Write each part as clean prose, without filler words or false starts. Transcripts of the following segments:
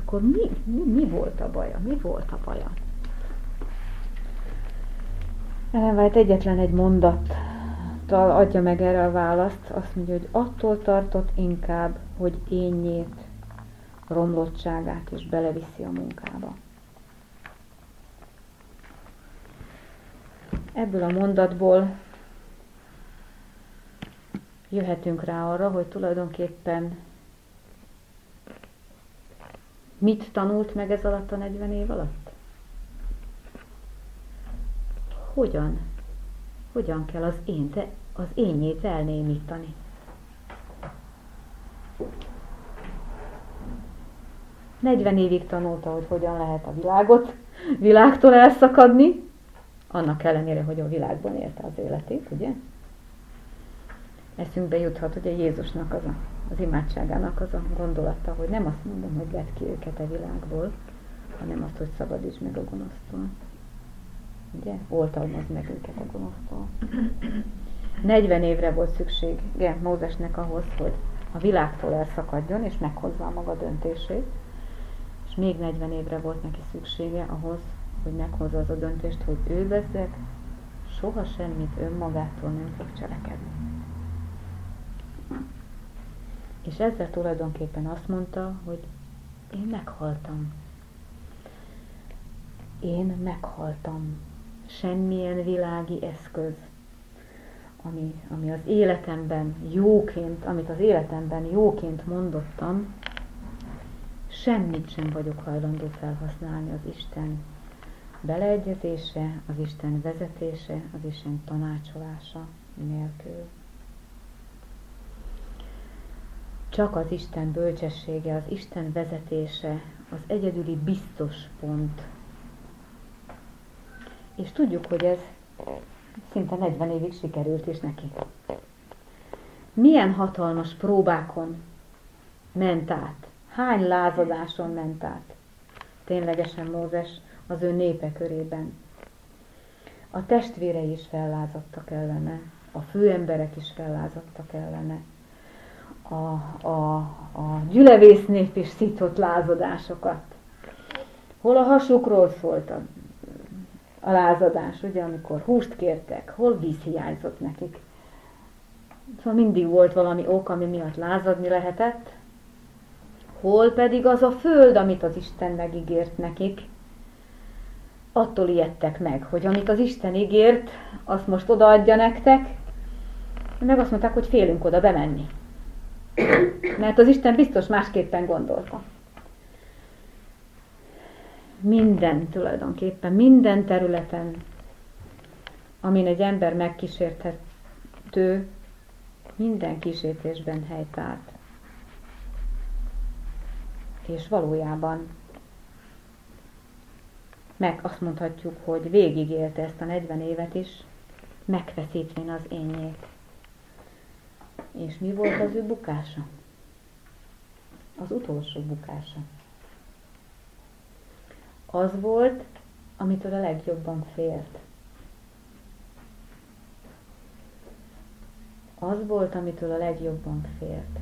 akkor mi volt a baja? Mi volt a baja? Ellen White egyetlen egy mondattal adja meg erre a választ. Azt mondja, hogy attól tartott inkább, hogy énjét, romlottságát is beleviszi a munkába. Ebből a mondatból jöhetünk rá arra, hogy tulajdonképpen mit tanult meg ez alatt a 40 év alatt? Hogyan kell az énjét elnémítani? Negyven évig tanulta, hogy hogyan lehet a világtól elszakadni, annak ellenére, hogy a világban élte az életét, ugye? Eszünkbe juthat, ugye Jézusnak az imádságának az a gondolata, hogy nem azt mondom, hogy vedd ki őket a világból, hanem azt, hogy szabadíts meg a gonosztól. Ugye? Oltalmazd meg őket a gonosztól. 40 évre volt szüksége Mózesnek ahhoz, hogy a világtól elszakadjon, és meghozza a maga döntését. És még 40 évre volt neki szüksége ahhoz, hogy meghozza az a döntést, hogy ő bezzeg soha semmit önmagától nem fog cselekedni. És ezzel tulajdonképpen azt mondta, hogy én meghaltam. Én meghaltam. Semmilyen világi eszköz, ami az életemben jóként, amit az életemben jóként mondottam, semmit sem vagyok hajlandó felhasználni az Isten beleegyezése, az Isten vezetése, az Isten tanácsolása nélkül. Csak az Isten bölcsessége, az Isten vezetése, az egyedüli biztos pont. És tudjuk, hogy ez szinte 40 évig sikerült is neki. Milyen hatalmas próbákon ment át, hány lázadáson ment át ténylegesen Mózes az ő népe körében. A testvérei is fellázadtak ellene, a főemberek is fellázadtak ellene, a gyülevész nép is szított lázadásokat. Hol a hasukról szólt a lázadás, ugye, amikor húst kértek, hol víz hiányzott nekik. Szóval mindig volt valami ok, ami miatt lázadni lehetett, hol pedig az a föld, amit az Isten megígért nekik. Attól ijedtek meg, hogy amit az Isten ígért, azt most odaadja nektek, meg azt mondták, hogy félünk oda bemenni. Mert az Isten biztos másképpen gondolta. Tulajdonképpen minden területen, amin egy ember megkísérthető, minden kísértésben helyt állt. És valójában azt mondhatjuk, hogy végigélte ezt a 40 évet is, megfeszítvén az énjét. És mi volt az ő bukása? Az utolsó bukása. Az volt, amitől a legjobban félt. Az volt, amitől a legjobban félt.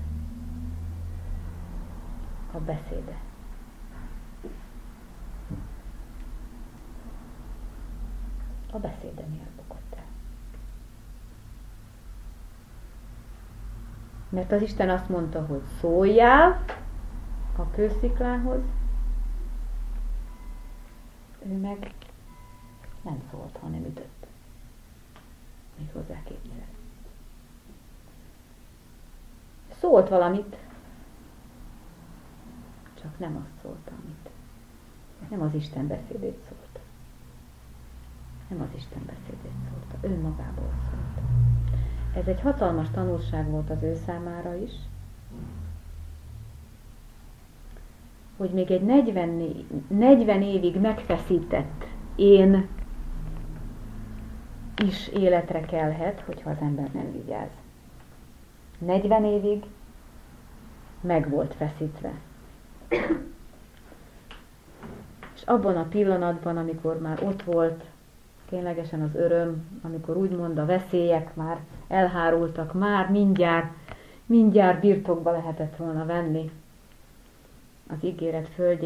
A beszéde. A beszéde miért bukott el? Mert az Isten azt mondta, hogy szóljál a kősziklához, ő meg nem szólt, hanem ütött. Méghozzá kétszer. Szólt valamit, csak nem azt szólt, amit. Nem az Isten beszédét szólt. Nem az Isten beszédét szólta, önmagából szólt. Ez egy hatalmas tanulság volt az ő számára is, hogy még egy 40 évig megfeszített én is életre kelhet, hogyha az ember nem vigyáz. 40 évig meg volt feszítve. És abban a pillanatban, amikor már ott volt ténylegesen az öröm, amikor úgymond a veszélyek már elhárultak, már mindjárt birtokba lehetett volna venni az ígéret földjét,